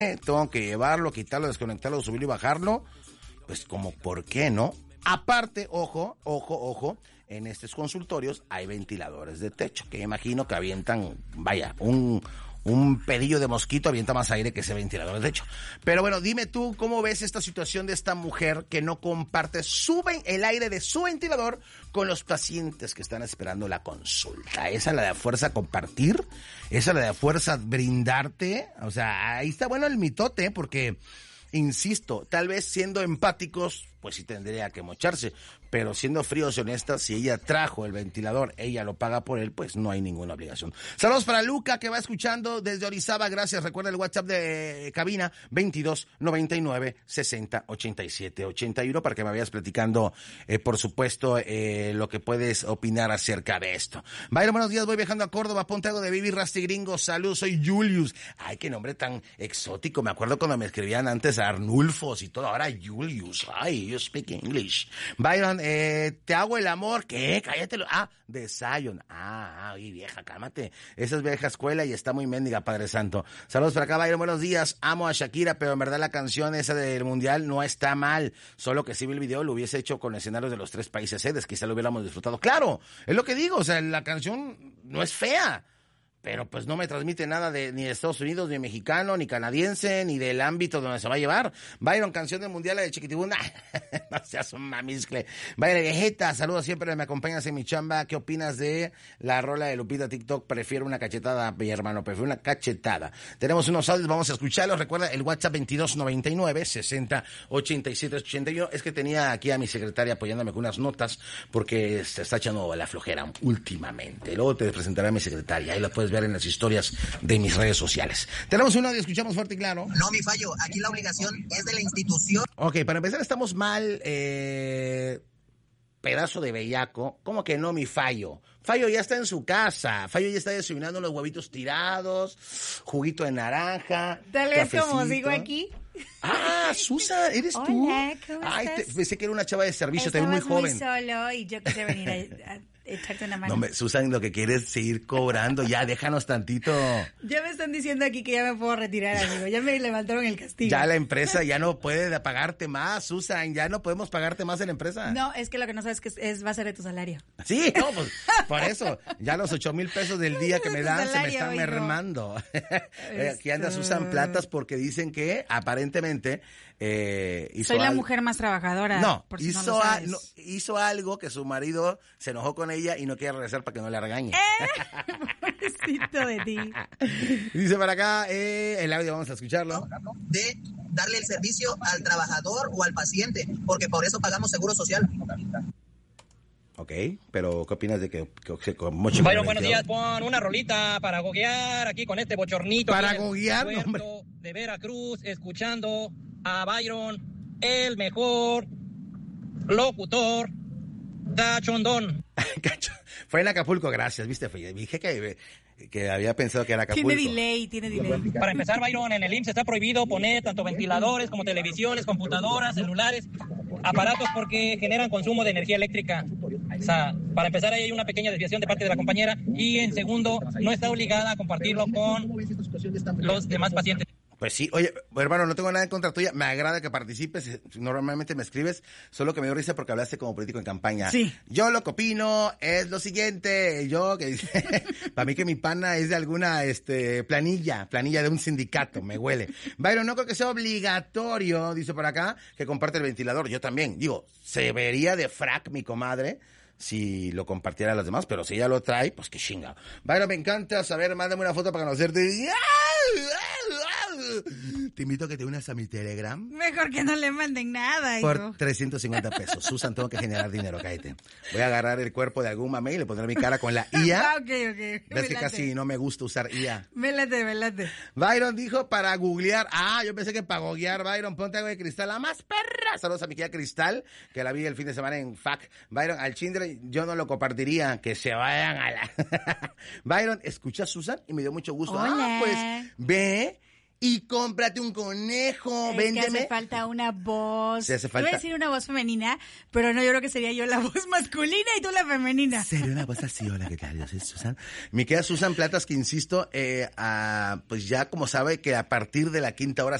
tengo que llevarlo, quitarlo, desconectarlo, subirlo y bajarlo, pues como, ¿por qué no? Aparte, ojo, en estos consultorios hay ventiladores de techo, que imagino que avientan, vaya, un pedillo de mosquito avienta más aire que ese ventilador de techo. Pero bueno, dime tú, ¿cómo ves esta situación de esta mujer que no comparte el aire de su ventilador con los pacientes que están esperando la consulta? ¿Esa es la de a fuerza compartir? ¿Esa es la de a fuerza brindarte? O sea, ahí está bueno el mitote, porque, insisto, tal vez siendo empáticos, pues sí tendría que mocharse, pero siendo fríos y honestas, si ella trajo el ventilador, ella lo paga por él, pues no hay ninguna obligación. Saludos para Luca, que va escuchando desde Orizaba, gracias. Recuerda el WhatsApp de cabina, 22 99 60 87 81, para que me vayas platicando, por supuesto, lo que puedes opinar acerca de esto. Byron, buenos días, voy viajando a Córdoba, ponte algo de Baby Rasty Gringo, salud, soy Julius. Ay, qué nombre tan exótico, me acuerdo cuando me escribían antes a Arnulfos y todo, ahora Julius, ay, you speak English. Byron, te hago el amor, ¿qué? Cállatelo. De Zion. Oye, vieja, cálmate. Esa es vieja escuela y está muy mendiga, Padre Santo. Saludos para acá, Byron, buenos días. Amo a Shakira, pero en verdad la canción esa del Mundial no está mal. Solo que si vi el video lo hubiese hecho con escenarios de los 3 países sedes, quizá lo hubiéramos disfrutado. Claro, es lo que digo, o sea, la canción no es fea, pero pues no me transmite nada ni de Estados Unidos, ni mexicano, ni canadiense, ni del ámbito donde se va a llevar. Byron, canción del Mundial de Chiquitibunda. No seas un mamiscle. Byron, Vegeta, saludos, siempre me acompañas en mi chamba. ¿Qué opinas de la rola de Lupita TikTok? Prefiero una cachetada, mi hermano, prefiero una cachetada. Tenemos unos audios, vamos a escucharlos. Recuerda el WhatsApp 2299 60 87 81. Es que tenía aquí a mi secretaria apoyándome con unas notas porque se está echando la flojera últimamente. Luego te presentaré a mi secretaria, ahí la puedes ver en las historias de mis redes sociales. Tenemos un audio, escuchamos fuerte y claro. No, mi fallo, aquí la obligación es de la institución. Ok, para empezar estamos mal, pedazo de bellaco. ¿Cómo que no, mi fallo? Fallo ya está en su casa. Fallo ya está desayunando unos huevitos tirados, juguito de naranja, tal vez cafecito. Como digo aquí. Susa, ¿eres tú? Hola, ¿cómo estás? Pensé que era una chava de servicio, te ves muy joven. Muy solo y yo quise venir a echarte una mano. No, Susan, lo que quieres es seguir cobrando. Ya, déjanos tantito. Ya me están diciendo aquí que ya me puedo retirar, amigo. Ya me levantaron el castigo. Ya la empresa ya no puede pagarte más, Susan. Ya no podemos pagarte más en la empresa. No, es que lo que no sabes que va a ser de tu salario. Sí, no, pues por eso. Ya los 8,000 pesos del día que me dan salario, se me están mermando. Aquí anda Susan Platas porque dicen que aparentemente soy la mujer más trabajadora. No, por si no hizo algo que su marido se enojó con ella y no quiere regresar para que no la regañe. Pobrecito de ti. Dice para acá, el audio, vamos a escucharlo. De darle el servicio al trabajador o al paciente, porque por eso pagamos seguro social. Ok, pero ¿qué opinas de que Byron, buenos días, pon una rolita para goguear aquí con este bochornito. Para goguear, hombre. De Veracruz, escuchando a Byron, el mejor locutor cachondón. Fue en Acapulco, gracias, viste, dije que había pensado que era Acapulco. Tiene delay. Para empezar, Byron, en el IMSS está prohibido poner tanto ventiladores como televisiones, computadoras, celulares, aparatos porque generan consumo de energía eléctrica. O sea, para empezar, ahí hay una pequeña desviación de parte de la compañera y en segundo, no está obligada a compartirlo con los demás pacientes. Pues sí, oye, hermano, no tengo nada en contra tuya, me agrada que participes, normalmente me escribes, solo que me dio risa porque hablaste como político en campaña. Sí. Yo lo que opino es lo siguiente, para mí que mi pana es de alguna planilla de un sindicato, me huele. Byron, no creo que sea obligatorio, dice por acá, que comparte el ventilador, yo también, digo, se vería de frac mi comadre si lo compartiera a los demás, pero si ella lo trae, pues que chinga. Byron, me encanta saber, mándame una foto para conocerte. Te invito a que te unas a mi Telegram. Mejor que no le manden nada, hijo. Por 350 pesos. Susan, tengo que generar dinero, cállate. Voy a agarrar el cuerpo de algún mamey y le pondré mi cara con la IA. Ok. Ves que casi no me gusta usar IA. Me late. Byron dijo para googlear. Yo pensé que para googlear, Byron, ponte algo de Cristal, la más perra. Saludos a mi querida Cristal, que la vi el fin de semana en FAC. Byron, al chindre yo no lo compartiría, que se vayan a la... Byron, ¿escuchas, Susan? Y me dio mucho gusto. Hola. Pues, ve... y cómprate un conejo, Es véndeme. que hace falta una voz. Sí, hace Te voy falta. a decir una voz femenina, pero no, yo creo que sería yo la voz masculina y tú la femenina. Sería una voz así, hola, ¿qué tal? Yo soy Susan. Mi querida Susan Platas, que insisto, pues ya como sabe que a partir de la 5ª hora